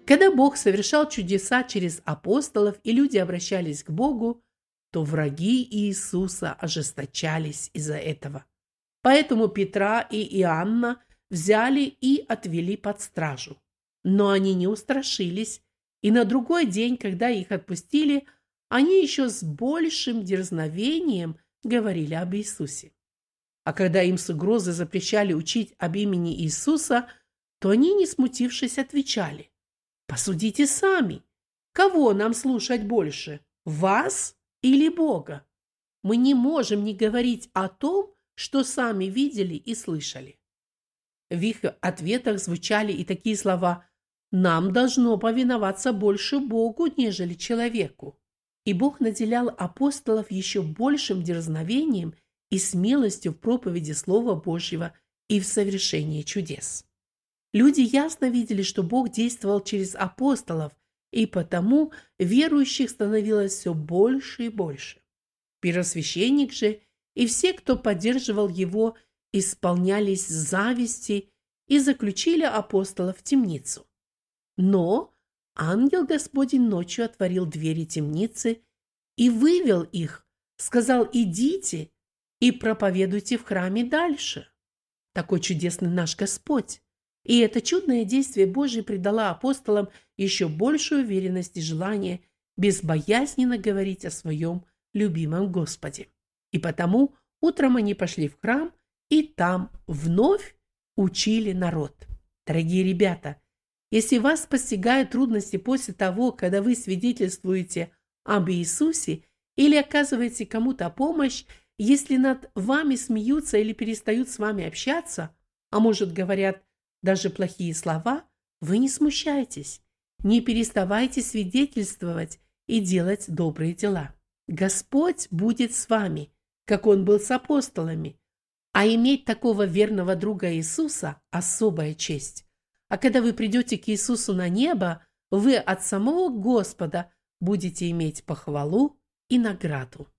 Когда Бог совершал чудеса через апостолов и люди обращались к Богу, то враги Иисуса ожесточались из-за этого. Поэтому Петра и Иоанна взяли и отвели под стражу. Но они не устрашились, и на другой день, когда их отпустили, они еще с большим дерзновением говорили об Иисусе. А когда им с угрозой запрещали учить об имени Иисуса, то они, не смутившись, отвечали: «Посудите сами, кого нам слушать больше, вас или Бога? Мы не можем не говорить о том, что сами видели и слышали». В их ответах звучали и такие слова: «Нам должно повиноваться больше Богу, нежели человеку». И Бог наделял апостолов еще большим дерзновением и смелостью в проповеди Слова Божьего и в совершении чудес. Люди ясно видели, что Бог действовал через апостолов, и потому верующих становилось все больше и больше. Первосвященник же и все, кто поддерживал его, исполнялись зависти и заключили апостолов в темницу. Но ангел Господень ночью отворил двери темницы и вывел их, сказал: «Идите и проповедуйте в храме дальше». Такой чудесный наш Господь. И это чудное действие Божие придало апостолам еще большую уверенность и желание безбоязненно говорить о своем любимом Господе. И потому утром они пошли в храм и там вновь учили народ. Дорогие ребята, если вас постигают трудности после того, когда вы свидетельствуете об Иисусе или оказываете кому-то помощь, если над вами смеются или перестают с вами общаться, а может, говорят даже плохие слова, вы не смущайтесь, не переставайте свидетельствовать и делать добрые дела. Господь будет с вами, как Он был с апостолами, а иметь такого верного друга Иисуса – особая честь. А когда вы придете к Иисусу на небо, вы от самого Господа будете иметь похвалу и награду.